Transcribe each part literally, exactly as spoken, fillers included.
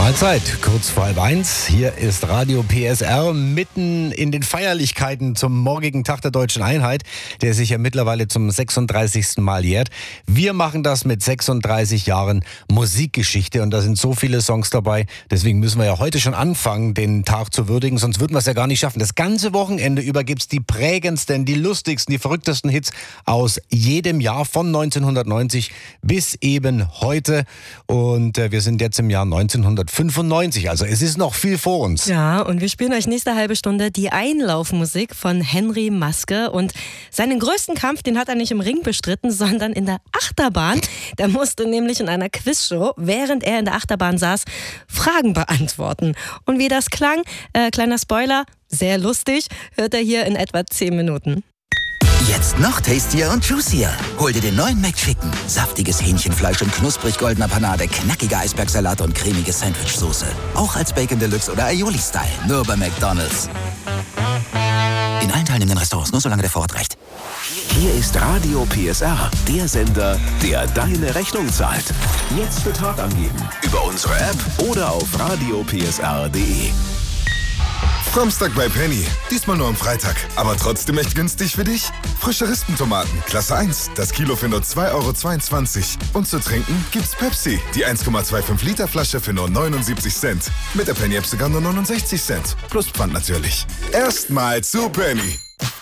Mahlzeit, kurz vor halb eins. Hier ist Radio P S R mitten in den Feierlichkeiten zum morgigen Tag der Deutschen Einheit, der sich ja mittlerweile zum sechsunddreißigsten Mal jährt. Wir machen das mit sechsunddreißig Jahren Musikgeschichte und da sind so viele Songs dabei. Deswegen müssen wir ja heute schon anfangen, den Tag zu würdigen, sonst würden wir es ja gar nicht schaffen. Das ganze Wochenende über gibt's die prägendsten, die lustigsten, die verrücktesten Hits aus jedem Jahr von neunzehnhundertneunzig bis eben heute. Und äh, wir sind jetzt im Jahr neunzehnhundertfünfundneunzig, also es ist noch viel vor uns. Ja, und wir spielen euch nächste halbe Stunde die Einlaufmusik von Henry Maske. Und seinen größten Kampf, den hat er nicht im Ring bestritten, sondern in der Achterbahn. Der musste nämlich in einer Quizshow, während er in der Achterbahn saß, Fragen beantworten. Und wie das klang, äh, kleiner Spoiler, sehr lustig, hört er hier in etwa zehn Minuten. Jetzt noch tastier und juicier. Hol dir den neuen McChicken. Saftiges Hähnchenfleisch in knusprig goldener Panade, knackiger Eisbergsalat und cremige Sandwichsoße. Auch als Bacon Deluxe oder Aioli-Style. Nur bei McDonald's. In allen teilnehmenden Restaurants, nur solange der Vorrat reicht. Hier ist Radio P S R, der Sender, der deine Rechnung zahlt. Jetzt Betrag angeben. Über unsere App oder auf radio p s r punkt d e. Samstag bei Penny. Diesmal nur am Freitag. Aber trotzdem echt günstig für dich? Frische Rispentomaten, Klasse eins. Das Kilo für nur zwei Euro zweiundzwanzig. Und zu trinken gibt's Pepsi. Die eins Komma fünfundzwanzig Liter Flasche für nur neunundsiebzig Cent. Mit der Penny-App sogar nur neunundsechzig Cent. Plus Pfand natürlich. Erstmal zu Penny.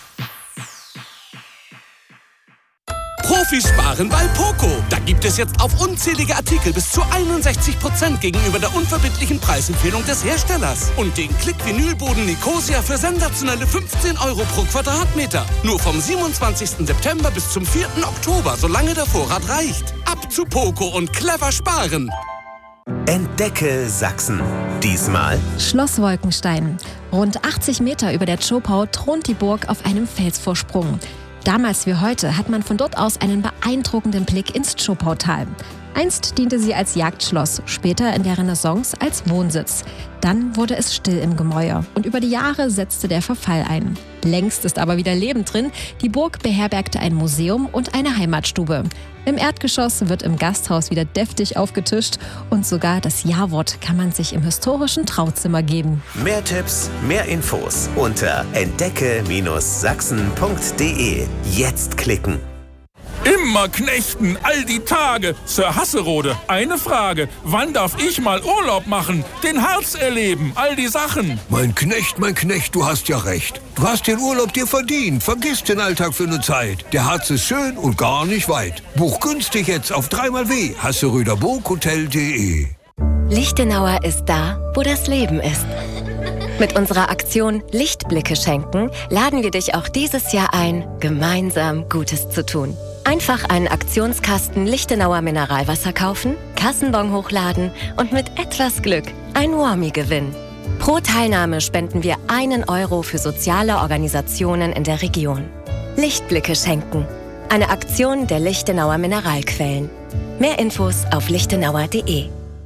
Profis sparen bei Poco. Da gibt es jetzt auf unzählige Artikel bis zu einundsechzig Prozent gegenüber der unverbindlichen Preisempfehlung des Herstellers. Und den Klick-Vinylboden Nicosia für sensationelle fünfzehn Euro pro Quadratmeter. Nur vom siebenundzwanzigsten September bis zum vierten Oktober, solange der Vorrat reicht. Ab zu Poco und clever sparen. Entdecke Sachsen. Diesmal Schloss Wolkenstein. Rund achtzig Meter über der Zschopau thront die Burg auf einem Felsvorsprung. Damals wie heute hat man von dort aus einen beeindruckenden Blick ins Zschopautal. Einst diente sie als Jagdschloss, später in der Renaissance als Wohnsitz. Dann wurde es still im Gemäuer und über die Jahre setzte der Verfall ein. Längst ist aber wieder Leben drin. Die Burg beherbergte ein Museum und eine Heimatstube. Im Erdgeschoss wird im Gasthaus wieder deftig aufgetischt und sogar das Ja-Wort kann man sich im historischen Trauzimmer geben. mehr Tipps, mehr Infos unter entdecke Sachsen punkt d e. Jetzt klicken. Immer knechten, all die Tage. Sir Hasserode, eine Frage. Wann darf ich mal Urlaub machen? Den Harz erleben, all die Sachen. Mein Knecht, mein Knecht, du hast ja recht. Du hast den Urlaub dir verdient. Vergiss den Alltag für eine Zeit. Der Harz ist schön und gar nicht weit. Buch günstig jetzt auf dreimal W. Hasseröderburghotel punkt d e. Lichtenauer ist da, wo das Leben ist. Mit unserer Aktion Lichtblicke schenken laden wir dich auch dieses Jahr ein, gemeinsam Gutes zu tun. Einfach einen Aktionskasten Lichtenauer Mineralwasser kaufen, Kassenbon hochladen und mit etwas Glück ein Warmie gewinnen. Pro Teilnahme spenden wir einen Euro für soziale Organisationen in der Region. Lichtblicke schenken. Eine Aktion der Lichtenauer Mineralquellen. Mehr Infos auf lichtenauer punkt d e.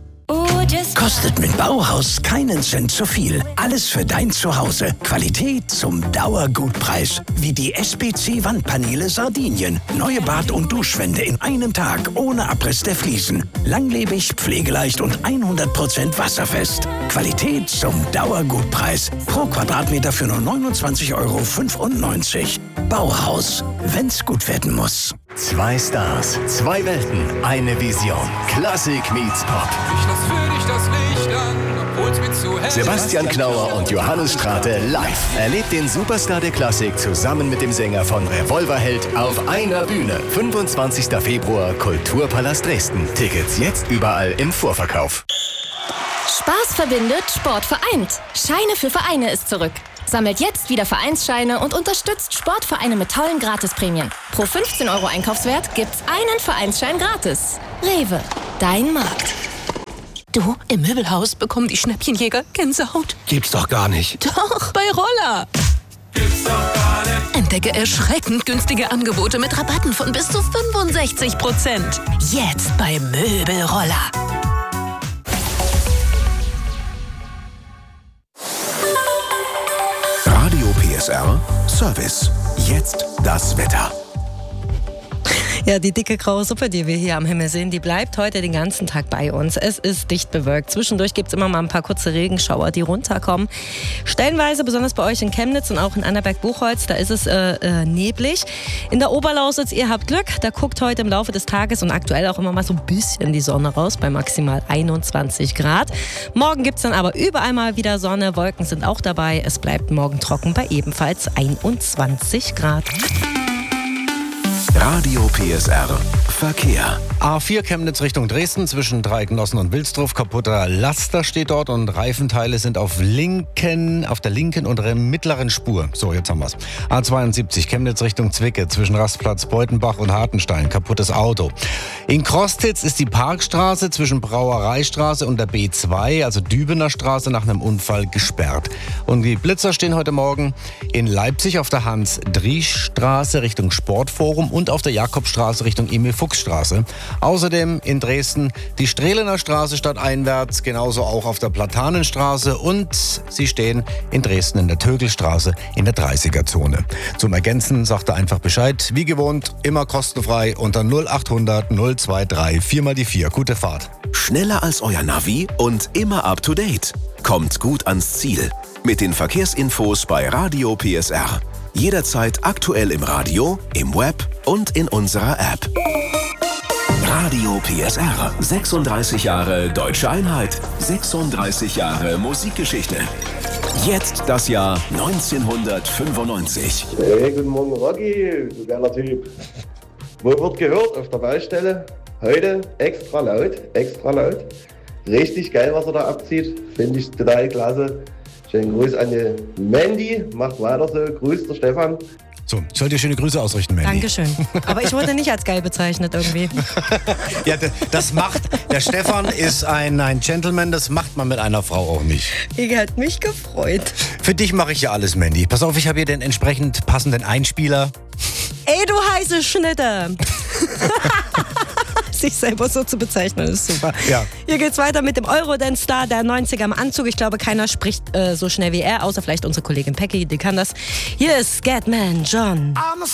Kostet mit Bauhaus keinen Cent zu viel. Alles für dein Zuhause. Qualität zum Dauergutpreis. Wie die S P C-Wandpaneele Sardinien. Neue Bad- und Duschwände in einem Tag. Ohne Abriss der Fliesen. Langlebig, pflegeleicht und hundert Prozent wasserfest. Qualität zum Dauergutpreis. Pro Quadratmeter für nur neunundzwanzig Euro fünfundneunzig. Bauhaus. Wenn's gut werden muss. Zwei Stars, zwei Welten, eine Vision. Klassik meets Pop. Ich lass für dich das Licht an, obwohl's mir zu hell ist. Sebastian Knauer und Johannes Strate live. Erlebt den Superstar der Klassik zusammen mit dem Sänger von Revolverheld auf einer Bühne. fünfundzwanzigsten Februar, Kulturpalast Dresden. Tickets jetzt überall im Vorverkauf. Spaß verbindet, Sport vereint. Scheine für Vereine ist zurück. Sammelt jetzt wieder Vereinsscheine und unterstützt Sportvereine mit tollen Gratisprämien. Pro fünfzehn Euro Einkaufswert gibt's einen Vereinsschein gratis. Rewe, dein Markt. Du, im Möbelhaus bekommen die Schnäppchenjäger Gänsehaut. Gibt's doch gar nicht. Doch, bei Roller. Gibt's doch gar nicht. Entdecke erschreckend günstige Angebote mit Rabatten von bis zu fünfundsechzig Prozent. Jetzt bei Möbelroller. Radio P S R Service. Jetzt das Wetter. Ja, die dicke graue Suppe, die wir hier am Himmel sehen, die bleibt heute den ganzen Tag bei uns. Es ist dicht bewölkt. Zwischendurch gibt es immer mal ein paar kurze Regenschauer, die runterkommen. Stellenweise, besonders bei euch in Chemnitz und auch in Annaberg-Buchholz, da ist es äh, äh, neblig. In der Oberlausitz, ihr habt Glück, da guckt heute im Laufe des Tages und aktuell auch immer mal so ein bisschen die Sonne raus, bei maximal einundzwanzig Grad. Morgen gibt es dann aber überall mal wieder Sonne, Wolken sind auch dabei. Es bleibt morgen trocken bei ebenfalls einundzwanzig Grad. Radio P S R Verkehr. A vier Chemnitz Richtung Dresden zwischen Dreiecknossen und Wilsdruf. Kaputter Laster steht dort und Reifenteile sind auf linken, auf der linken und mittleren Spur. So, jetzt haben wir's. A zweiundsiebzig Chemnitz Richtung Zwicke zwischen Rastplatz Beutenbach und Hartenstein. Kaputtes Auto. In Krostitz ist die Parkstraße zwischen Brauereistraße und der B zwei, also Dübener Straße, nach einem Unfall gesperrt. Und die Blitzer stehen heute Morgen in Leipzig auf der Hans-Driesch-Straße Richtung Sportforum und auf der Jakobstraße Richtung Emil-Fuchs-Straße. Außerdem in Dresden die Strehlener Straße stadteinwärts, genauso auch auf der Platanenstraße und sie stehen in Dresden in der Tögelstraße in der dreißiger-Zone. Zum Ergänzen sagt er einfach Bescheid. Wie gewohnt, immer kostenfrei unter null achthundert null drei vier mal die vier. Gute Fahrt. Schneller als euer Navi und immer up to date. Kommt gut ans Ziel. Mit den Verkehrsinfos bei Radio P S R. Jederzeit aktuell im Radio, im Web und in unserer App. Radio P S R. sechsunddreißig Jahre Deutsche Einheit. sechsunddreißig Jahre Musikgeschichte. Jetzt das Jahr neunzehnhundertfünfundneunzig. Hey, guten Morgen Rocky, du geiler Typ. Wo wird gehört? Auf der Baustelle. Heute extra laut, extra laut. Richtig geil, was er da abzieht. Finde ich total klasse. Schönen Gruß an die Mandy. Macht weiter so. Grüß der Stefan. So, ich soll dir schöne Grüße ausrichten, Mandy. Dankeschön. Aber ich wurde nicht als geil bezeichnet irgendwie. Ja, das macht, der Stefan ist ein, ein Gentleman, das macht man mit einer Frau auch nicht. Ich hat mich gefreut. Für dich mache ich ja alles, Mandy. Pass auf, ich habe hier den entsprechend passenden Einspieler. Ey, du heiße Schnitte. Sich selber so zu bezeichnen, ist super. Ja. Hier geht's weiter mit dem Eurodance-Star der neunziger im Anzug. Ich glaube, keiner spricht äh, so schnell wie er, außer vielleicht unsere Kollegin Peggy, die kann das. Hier ist Scatman John. I'm a